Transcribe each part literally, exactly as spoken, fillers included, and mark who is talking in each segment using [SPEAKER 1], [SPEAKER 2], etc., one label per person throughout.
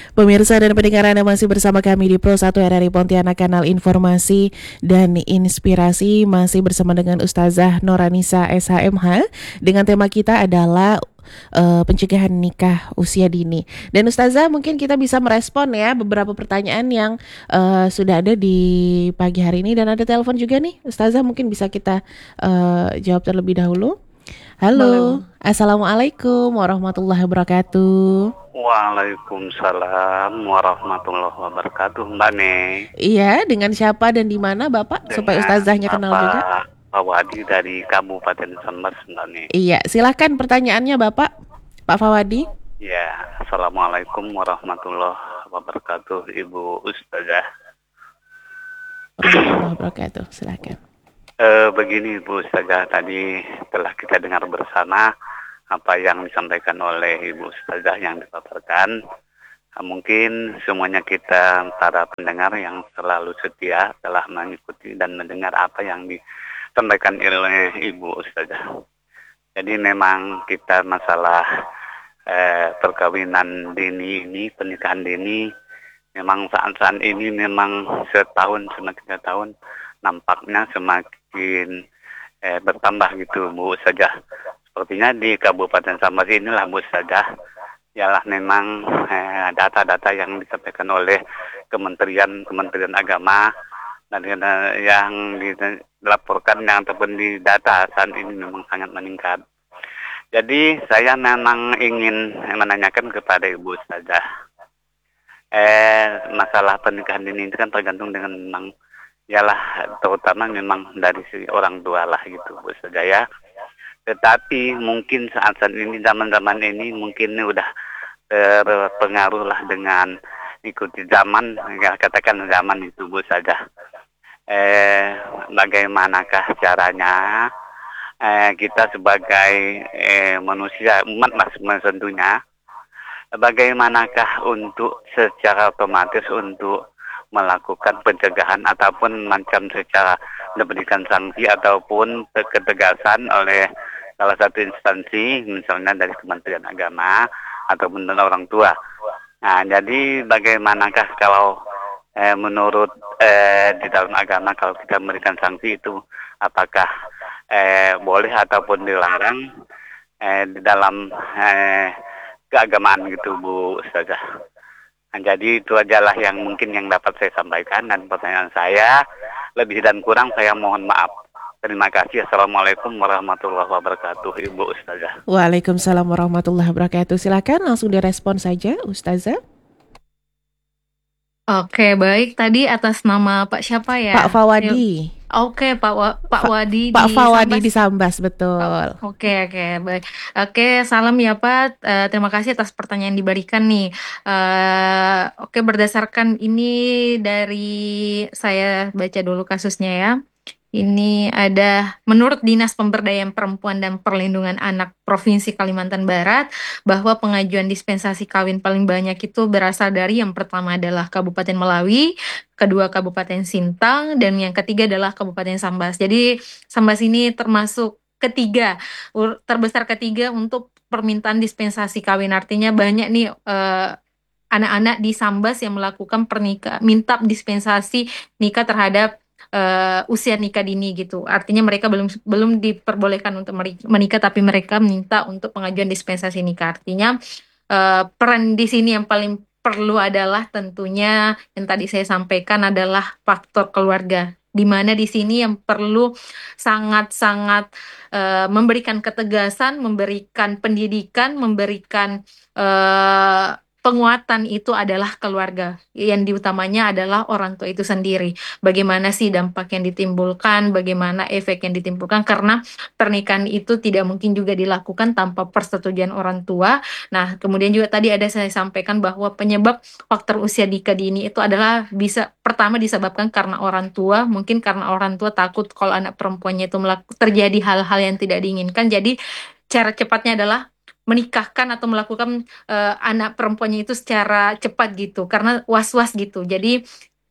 [SPEAKER 1] Pemirsa dan pendengar Anda masih bersama kami di Pro satu R R I Pontianak, kanal informasi dan inspirasi, masih bersama dengan Ustazah Noranisa S H M H dengan tema kita adalah uh, pencegahan nikah usia dini. Dan Ustazah, mungkin kita bisa merespon ya beberapa pertanyaan yang uh, sudah ada di pagi hari ini, dan ada telepon juga nih. Ustazah, mungkin bisa kita uh, jawab terlebih dahulu.
[SPEAKER 2] Boleh,
[SPEAKER 1] Halo,
[SPEAKER 2] boleh.
[SPEAKER 1] Assalamualaikum warahmatullahi wabarakatuh.
[SPEAKER 2] Waalaikumsalam warahmatullahi wabarakatuh, Mbak Ne.
[SPEAKER 1] Iya, dengan siapa dan di mana Bapak? Supaya
[SPEAKER 2] Dengan
[SPEAKER 1] ustazahnya kenal juga.
[SPEAKER 2] Bapak Pak Wadi dari Kabupaten Sambas, Mbak Ne.
[SPEAKER 1] Iya, silakan pertanyaannya Bapak, Pak Fawadi.
[SPEAKER 2] Ya, Assalamualaikum warahmatullahi wabarakatuh, Ibu Ustazah.
[SPEAKER 1] Warahmatullahi wabarakatuh, silakan.
[SPEAKER 2] Eh, begini, Ibu Ustazah, tadi telah kita dengar bersama apa yang disampaikan oleh Ibu Ustazah yang dipaparkan. Mungkin semuanya kita para pendengar yang selalu setia telah mengikuti dan mendengar apa yang disampaikan oleh Ibu Ustazah. Jadi memang kita masalah eh, perkawinan dini ini, pernikahan dini, memang saat-saat ini memang setahun semakin tahun nampaknya semakin eh, bertambah gitu, Bu Ustazah. Sepertinya di Kabupaten Sambas inilah, Bu Ustazah, ialah memang eh, data-data yang disampaikan oleh Kementerian Kementerian Agama dan eh, yang dilaporkan yang ataupun di data saat ini memang sangat meningkat. Jadi saya memang ingin menanyakan kepada Ibu Ustazah, eh masalah pernikahan ini kan tergantung dengan memang ialah terutama memang dari si orang tua lah gitu, Bu Ustazah ya. Tetapi mungkin saat-saat ini, zaman-zaman ini mungkin ini udah terpengaruh lah dengan ikuti zaman, ya katakan zaman itu, Bu saja. Eh, bagaimanakah caranya eh, kita sebagai eh, manusia umat mas tentunya, bagaimanakah untuk secara otomatis untuk melakukan pencegahan ataupun macam secara memberikan sanksi ataupun ketegasan oleh salah satu instansi, misalnya dari Kementerian Agama ataupun dari orang tua. Nah, jadi bagaimanakah kalau eh, menurut eh, di dalam agama kalau kita memberikan sanksi itu apakah eh, boleh ataupun dilarang eh, di dalam eh, keagamaan gitu, Bu Ustazah. Nah, jadi itu ajalah yang mungkin yang dapat saya sampaikan, dan pertanyaan saya lebih dan kurang saya mohon maaf. Terima kasih. Assalamualaikum warahmatullahi wabarakatuh, Ibu Ustazah.
[SPEAKER 1] Waalaikumsalam warahmatullahi wabarakatuh. Silakan langsung direspon saja, Ustazah.
[SPEAKER 3] Oke, baik. Tadi atas nama Pak siapa
[SPEAKER 1] Pak
[SPEAKER 3] ya? Yuk.
[SPEAKER 1] Fawadi.
[SPEAKER 3] Oke, Pak Wa- Pak
[SPEAKER 1] Fa-
[SPEAKER 3] Wadi
[SPEAKER 1] Pak
[SPEAKER 3] di
[SPEAKER 1] Fawadi
[SPEAKER 3] Sambas.
[SPEAKER 1] di Sambas,
[SPEAKER 3] Oh,
[SPEAKER 1] betul.
[SPEAKER 3] Oke, oke, baik. Oke, salam ya Pak. Eh, terima kasih atas pertanyaan diberikan nih. Eh, oke, berdasarkan ini dari saya baca dulu kasusnya ya. Ini ada menurut Dinas Pemberdayaan Perempuan dan Perlindungan Anak Provinsi Kalimantan Barat bahwa pengajuan dispensasi kawin paling banyak itu berasal dari yang pertama adalah Kabupaten Melawi, kedua Kabupaten Sintang, dan yang ketiga adalah Kabupaten Sambas. Jadi Sambas ini termasuk ketiga, ur- terbesar ketiga untuk permintaan dispensasi kawin. Artinya banyak nih eh, anak-anak di Sambas yang melakukan pernikah, minta dispensasi nikah terhadap eh, usia nikah dini gitu. Artinya mereka belum belum diperbolehkan untuk meri- menikah, tapi mereka minta untuk pengajuan dispensasi nikah. Artinya eh, peran di sini yang paling perlu adalah tentunya yang tadi saya sampaikan adalah faktor keluarga. Di mana di sini yang perlu sangat-sangat eh, memberikan ketegasan, memberikan pendidikan, memberikan eh, penguatan itu adalah keluarga. Yang diutamanya adalah orang tua itu sendiri. Bagaimana sih dampak yang ditimbulkan, bagaimana efek yang ditimbulkan, karena pernikahan itu tidak mungkin juga dilakukan tanpa persetujuan orang tua. Nah, kemudian juga tadi ada saya sampaikan bahwa penyebab faktor usia nikah dini itu adalah bisa pertama disebabkan karena orang tua, mungkin karena orang tua takut kalau anak perempuannya itu melaku- terjadi hal-hal yang tidak diinginkan. Jadi cara cepatnya adalah menikahkan atau melakukan eh, anak perempuannya itu secara cepat gitu karena was-was gitu. Jadi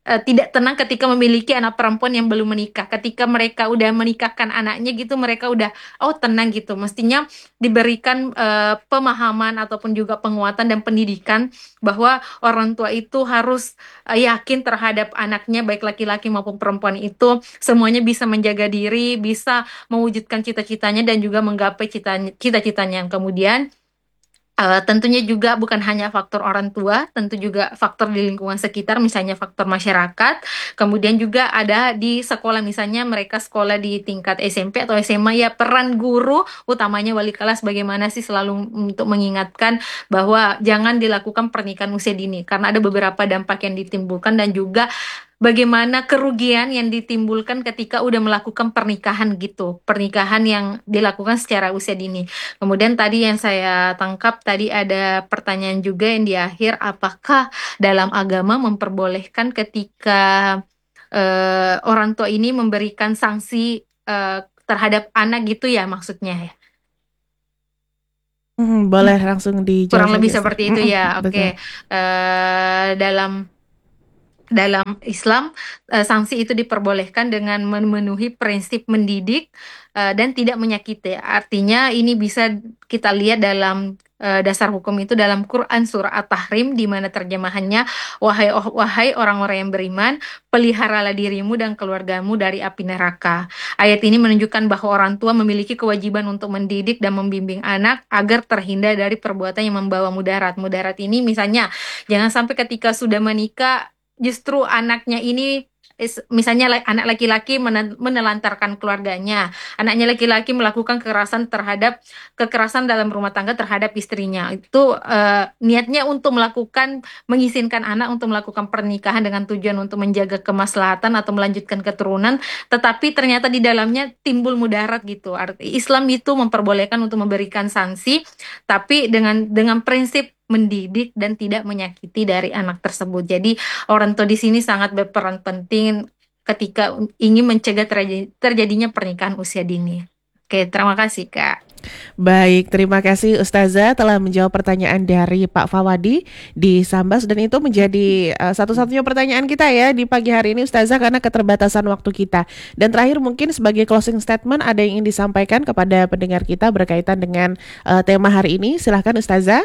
[SPEAKER 3] uh, tidak tenang ketika memiliki anak perempuan yang belum menikah. Ketika mereka udah menikahkan anaknya gitu, mereka udah oh tenang gitu. Mestinya diberikan uh, pemahaman ataupun juga penguatan dan pendidikan bahwa orang tua itu harus uh, yakin terhadap anaknya, baik laki-laki maupun perempuan itu semuanya bisa menjaga diri, bisa mewujudkan cita-citanya dan juga menggapai cita- cita-citanya. Yang kemudian Uh, tentunya juga bukan hanya faktor orang tua, tentu juga faktor di lingkungan sekitar, misalnya faktor masyarakat. Kemudian juga ada di sekolah, misalnya mereka sekolah di tingkat S M P atau S M A, ya peran guru, utamanya wali kelas, bagaimana sih selalu untuk mengingatkan bahwa jangan dilakukan pernikahan usia dini, karena ada beberapa dampak yang ditimbulkan dan juga bagaimana kerugian yang ditimbulkan ketika udah melakukan pernikahan gitu, pernikahan yang dilakukan secara usia dini. Kemudian tadi yang saya tangkap tadi ada pertanyaan juga yang di akhir, apakah dalam agama memperbolehkan ketika eh, orang tua ini memberikan sanksi eh, terhadap anak gitu ya maksudnya ya?
[SPEAKER 1] Hmm, boleh langsung dijawab
[SPEAKER 3] Kurang lebih
[SPEAKER 1] saja, Ustaz.
[SPEAKER 3] seperti itu
[SPEAKER 1] Mm-mm,
[SPEAKER 3] ya.
[SPEAKER 1] betul.
[SPEAKER 3] Oke. Eh, dalam dalam Islam, eh, sanksi itu diperbolehkan dengan memenuhi prinsip mendidik eh, dan tidak menyakiti. Artinya ini bisa kita lihat dalam eh, dasar hukum itu dalam Quran surah At-Tahrim, di mana terjemahannya, wahai oh, wahai orang-orang yang beriman, peliharalah dirimu dan keluargamu dari api neraka. Ayat ini menunjukkan bahwa orang tua memiliki kewajiban untuk mendidik dan membimbing anak agar terhindar dari perbuatan yang membawa mudarat. Mudarat ini misalnya jangan sampai ketika sudah menikah justru anaknya ini is- misalnya la- anak laki-laki mene- menelantarkan keluarganya, anaknya laki-laki melakukan kekerasan terhadap kekerasan dalam rumah tangga terhadap istrinya. Itu eh, niatnya untuk melakukan mengizinkan anak untuk melakukan pernikahan dengan tujuan untuk menjaga kemaslahatan atau melanjutkan keturunan, tetapi ternyata di dalamnya timbul mudarat gitu. Arti Islam itu memperbolehkan untuk memberikan sanksi, tapi dengan dengan prinsip mendidik dan tidak menyakiti dari anak tersebut. Jadi orang tua di sini sangat berperan penting ketika ingin mencegah terjadi- terjadinya pernikahan usia dini. Oke, terima kasih Kak.
[SPEAKER 1] Baik, terima kasih Ustazah telah menjawab pertanyaan dari Pak Fawadi di Sambas, dan itu menjadi uh, satu-satunya pertanyaan kita ya di pagi hari ini Ustazah, karena keterbatasan waktu kita. Dan terakhir mungkin sebagai closing statement ada yang ingin disampaikan kepada pendengar kita berkaitan dengan uh, tema hari ini. Silahkan Ustazah.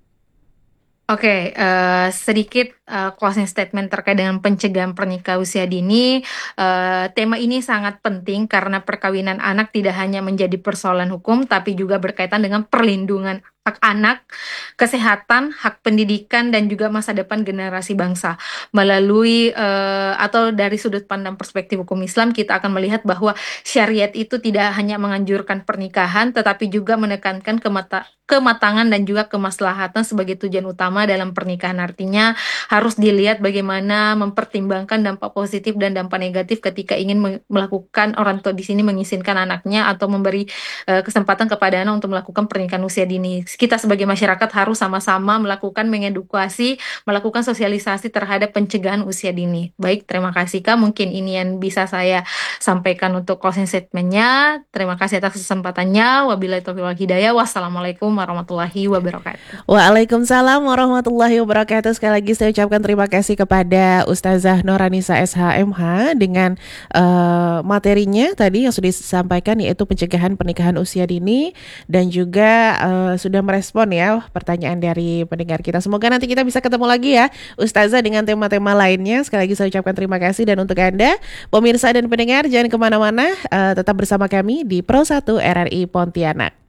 [SPEAKER 3] Oke, eh, sedikit eh, closing statement terkait dengan pencegahan pernikahan usia dini. Eh, tema ini sangat penting karena perkawinan anak tidak hanya menjadi persoalan hukum, tapi juga berkaitan dengan perlindungan hak anak, kesehatan, hak pendidikan, dan juga masa depan generasi bangsa. Melalui eh, atau dari sudut pandang perspektif hukum Islam, kita akan melihat bahwa syariat itu tidak hanya menganjurkan pernikahan, tetapi juga menekankan kemata kematangan dan juga kemaslahatan sebagai tujuan utama dalam pernikahan. Artinya harus dilihat bagaimana mempertimbangkan dampak positif dan dampak negatif ketika ingin me- melakukan, orang tua di sini mengizinkan anaknya atau memberi eh, kesempatan kepada anak untuk melakukan pernikahan usia dini. Kita sebagai masyarakat harus sama-sama melakukan mengedukasi, melakukan sosialisasi terhadap pencegahan usia dini. Baik, terima kasih Kak. Mungkin ini yang bisa saya sampaikan untuk closing statement-nya. Terima kasih atas kesempatannya. Wabillahi taufiq wal hidayah. Wassalamualaikum warahmatullahi wabarakatuh.
[SPEAKER 1] Waalaikumsalam warahmatullahi wabarakatuh. Sekali lagi saya ucapkan terima kasih kepada Ustazah Noranisa S H M H dengan uh, materinya tadi yang sudah disampaikan, yaitu pencegahan pernikahan usia dini, dan juga uh, sudah merespon ya pertanyaan dari pendengar kita. Semoga nanti kita bisa ketemu lagi ya Ustazah dengan tema-tema lainnya. Sekali lagi saya ucapkan terima kasih, dan untuk Anda pemirsa dan pendengar jangan kemana-mana, uh, tetap bersama kami di Pro satu R R I Pontianak.